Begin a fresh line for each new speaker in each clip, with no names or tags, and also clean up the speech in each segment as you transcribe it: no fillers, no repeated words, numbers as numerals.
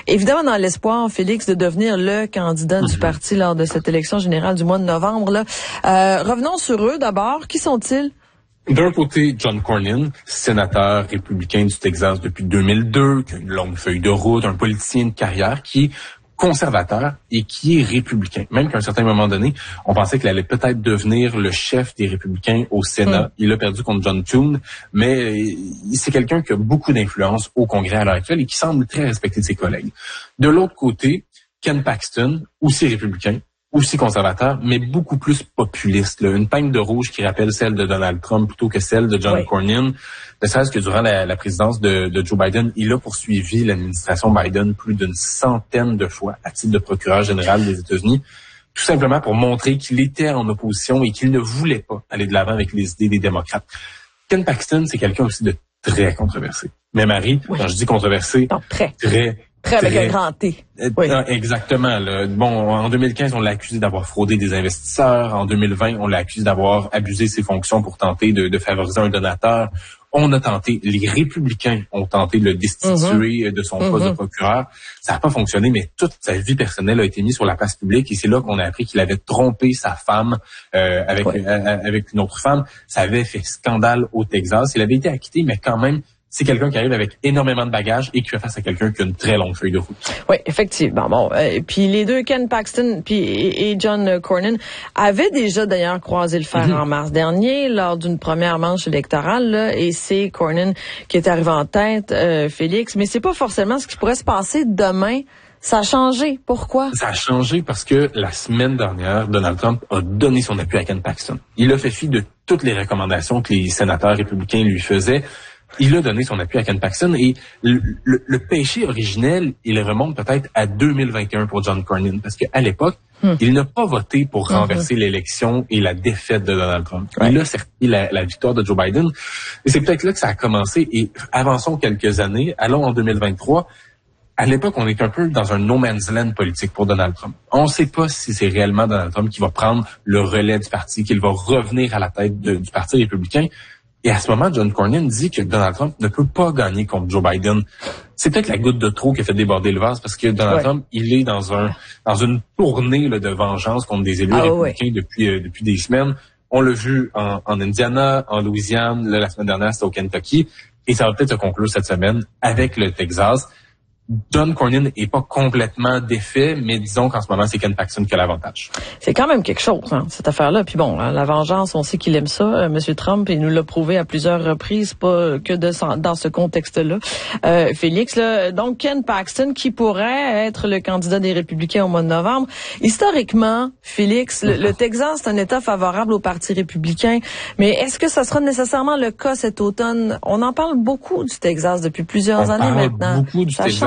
Évidemment, dans l'espoir, Félix, de devenir le candidat du parti lors de cette élection générale du mois de novembre. Là. Revenons sur eux d'abord. Qui sont-ils?
D'un côté, John Cornyn, sénateur républicain du Texas depuis 2002, qui a une longue feuille de route, un politicien de carrière qui est conservateur et qui est républicain. Même qu'à un certain moment donné, on pensait qu'il allait peut-être devenir le chef des républicains au Sénat. Il a perdu contre John Thune, mais c'est quelqu'un qui a beaucoup d'influence au Congrès à l'heure actuelle et qui semble très respecté de ses collègues. De l'autre côté, Ken Paxton, aussi républicain, aussi conservateur, mais beaucoup plus populiste. Là. Une teinte de rouge qui rappelle celle de Donald Trump plutôt que celle de John Cornyn. Ne serait-ce que durant la présidence de Joe Biden, il a poursuivi l'administration Biden plus d'une centaine de fois à titre de procureur général des États-Unis, tout simplement pour montrer qu'il était en opposition et qu'il ne voulait pas aller de l'avant avec les idées des démocrates. Ken Paxton, c'est quelqu'un aussi de très controversé. Mais Marie, quand je dis controversé,
Très avec un grand T.
Oui. Exactement. Là. Bon, en 2015, on l'a accusé d'avoir fraudé des investisseurs. En 2020, on l'a accusé d'avoir abusé ses fonctions pour tenter de favoriser un donateur. Les républicains ont tenté de le destituer de son poste de procureur. Ça n'a pas fonctionné, mais toute sa vie personnelle a été mise sur la place publique et c'est là qu'on a appris qu'il avait trompé sa femme avec une autre femme. Ça avait fait scandale au Texas. Il avait été acquitté, mais quand même, c'est quelqu'un qui arrive avec énormément de bagages et qui fait face à quelqu'un qui a une très longue feuille de route. Oui,
effectivement. Bon, puis les deux, Ken Paxton et John Cornyn, avaient déjà d'ailleurs croisé le fer en mars dernier lors d'une première manche électorale. Là, et c'est Cornyn qui est arrivé en tête, Félix. Mais c'est pas forcément ce qui pourrait se passer demain. Ça a changé. Pourquoi?
Ça a changé parce que la semaine dernière, Donald Trump a donné son appui à Ken Paxton. Il a fait fi de toutes les recommandations que les sénateurs républicains lui faisaient. Il a donné son appui à Ken Paxton et le péché originel, il remonte peut-être à 2021 pour John Cornyn parce qu'à l'époque, il n'a pas voté pour renverser l'élection et la défaite de Donald Trump. Il a servi la victoire de Joe Biden et c'est peut-être là que ça a commencé et avançons quelques années, allons en 2023. À l'époque, on est un peu dans un no man's land politique pour Donald Trump. On ne sait pas si c'est réellement Donald Trump qui va prendre le relais du parti, qu'il va revenir à la tête du Parti républicain. Et à ce moment, John Cornyn dit que Donald Trump ne peut pas gagner contre Joe Biden. C'est peut-être la goutte de trop qui a fait déborder le vase parce que Donald Trump, il est dans une tournée de vengeance contre des élus républicains depuis des semaines. On l'a vu en Indiana, en Louisiane, la semaine dernière, c'était au Kentucky. Et ça va peut-être se conclure cette semaine avec le Texas. John Cornyn est pas complètement défait, mais disons qu'en ce moment, c'est Ken Paxton qui a l'avantage.
C'est quand même quelque chose, cette affaire-là. Puis bon, la vengeance, on sait qu'il aime ça, Monsieur Trump, et il nous l'a prouvé à plusieurs reprises, pas que dans ce contexte-là. Félix, là, donc Ken Paxton, qui pourrait être le candidat des Républicains au mois de novembre. Historiquement, Félix, le Texas, c'est un État favorable au Parti républicain, mais est-ce que ça sera nécessairement le cas cet automne? On en parle beaucoup du Texas depuis plusieurs années maintenant.
Beaucoup du Texas.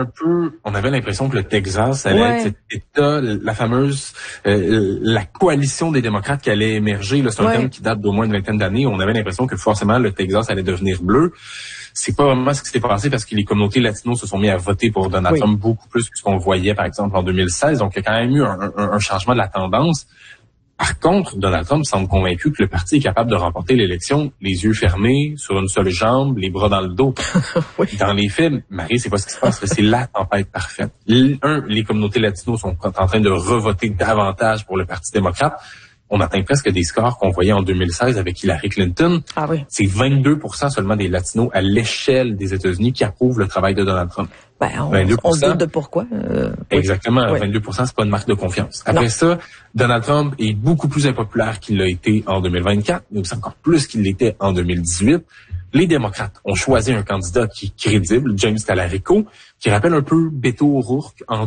On avait l'impression que le Texas allait être cet État, la fameuse, la coalition des démocrates qui allait émerger. Là, c'est un thème qui date d'au moins une vingtaine d'années. On avait l'impression que forcément le Texas allait devenir bleu. C'est pas vraiment ce qui s'est passé parce que les communautés latino se sont mis à voter pour Donald Trump beaucoup plus que ce qu'on voyait, par exemple, en 2016. Donc, il y a quand même eu un changement de la tendance. Par contre, Donald Trump semble convaincu que le parti est capable de remporter l'élection les yeux fermés, sur une seule jambe, les bras dans le dos. Dans les faits, Marie, c'est pas ce qui se passe. C'est la tempête parfaite. Les communautés latinos sont en train de revoter davantage pour le Parti démocrate. On atteint presque des scores qu'on voyait en 2016 avec Hillary Clinton. C'est 22% seulement des Latinos à l'échelle des États-Unis qui approuvent le travail de Donald Trump.
On se doute de pourquoi.
Exactement. 22%, c'est pas une marque de confiance. Après ça, Donald Trump est beaucoup plus impopulaire qu'il l'a été en 2024, mais aussi encore plus qu'il l'était en 2018. Les démocrates ont choisi un candidat qui est crédible, James Talarico, qui rappelle un peu Beto O'Rourke en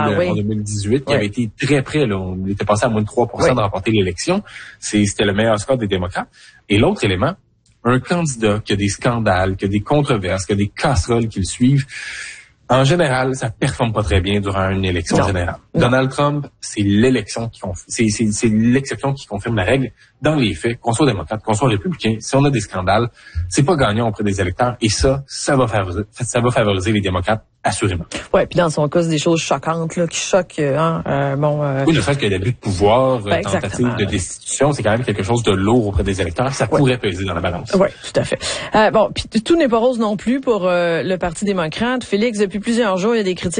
2018, qui avait été très près. Là, on était passé à moins de 3% de remporter l'élection. C'était le meilleur score des démocrates. Et l'autre élément, un candidat qui a des scandales, qui a des controverses, qui a des casseroles qui le suivent, en général, ça performe pas très bien durant une élection générale. Donald Trump, c'est l'exception qui confirme la règle. Dans les faits, qu'on soit démocrate, qu'on soit républicain, si on a des scandales, c'est pas gagnant auprès des électeurs et ça va favoriser les démocrates assurément.
Ouais, puis dans son cas, c'est des choses choquantes là, qui choquent.
Oui, le fait qu'il y a l'abus de pouvoir, tentative de destitution, c'est quand même quelque chose de lourd auprès des électeurs. Ça pourrait peser dans la balance.
Oui, tout à fait. Puis tout n'est pas rose non plus pour le Parti démocrate. Félix, depuis plusieurs jours, il y a des critiques